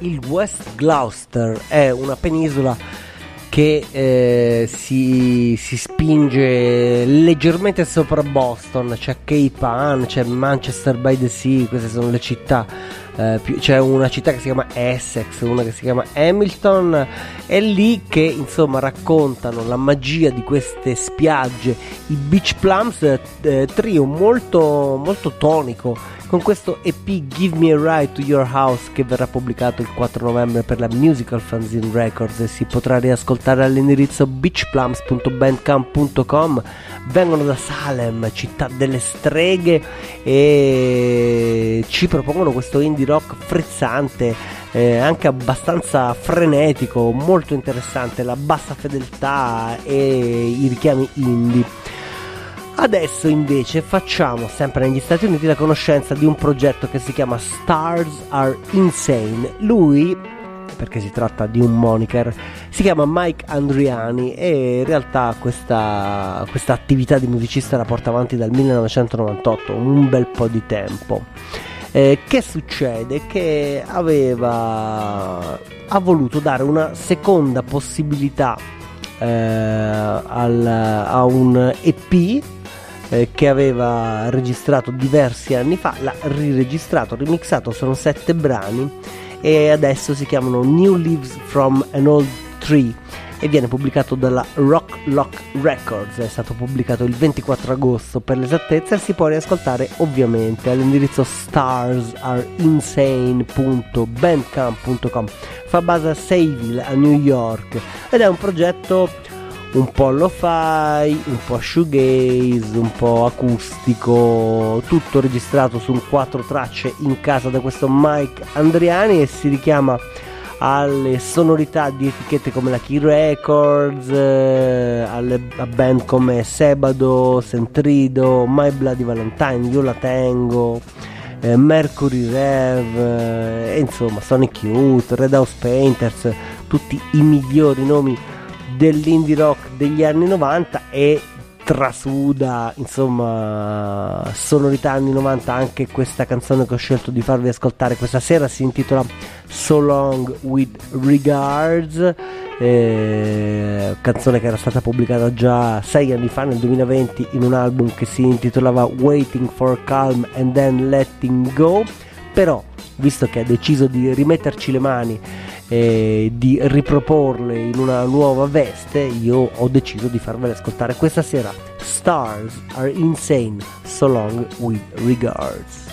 il West Gloucester è una penisola che si spinge leggermente sopra Boston. C'è Cape Ann, c'è Manchester by the Sea, queste sono le città. C'è una città che si chiama Essex, una che si chiama Hamilton. È lì che insomma raccontano la magia di queste spiagge, i Beach Plums, trio molto molto tonico, con questo EP Give Me a Ride to Your House, che verrà pubblicato il 4 novembre per la Musical Fanzine Records e si potrà riascoltare all'indirizzo beachplums.bandcamp.com. Vengono da Salem, città delle streghe, e ci propongono questo indie rock frizzante, anche abbastanza frenetico, molto interessante, la bassa fedeltà e i richiami indie. Adesso invece facciamo, sempre negli Stati Uniti, la conoscenza di un progetto che si chiama Stars Are Insane. Lui, perché si tratta di un moniker, si chiama Mike Andriani e in realtà questa attività di musicista la porta avanti dal 1998, un bel po' di tempo. Che succede? Che ha voluto dare una seconda possibilità a un EP che aveva registrato diversi anni fa, l'ha riregistrato, remixato, sono 7 brani e adesso si chiamano New Leaves from an Old Tree e viene pubblicato dalla Rock Lock Records. È stato pubblicato il 24 agosto per l'esattezza e si può riascoltare ovviamente all'indirizzo starsareinsane.bandcamp.com. Fa base a Sayville, a New York, ed è un progetto un po' lo-fi, un po' shoegaze, un po' acustico, tutto registrato su 4 tracce in casa da questo Mike Andriani e si richiama alle sonorità di etichette come la Key Records, a band come Sebado, Sentrido, My Bloody Valentine, Io La Tengo, Mercury Rev, insomma Sonic Youth, Red House Painters, tutti i migliori nomi dell'indie rock degli anni 90 e trasuda insomma sonorità anni 90 anche questa canzone che ho scelto di farvi ascoltare questa sera. Si intitola So Long With Regards, canzone che era stata pubblicata già 6 anni fa, nel 2020, in un album che si intitolava Waiting for Calm and Then Letting Go. Però visto che ha deciso di rimetterci le mani e di riproporle in una nuova veste, io ho deciso di farvele ascoltare questa sera. Stars Are Insane, So Long With Regards.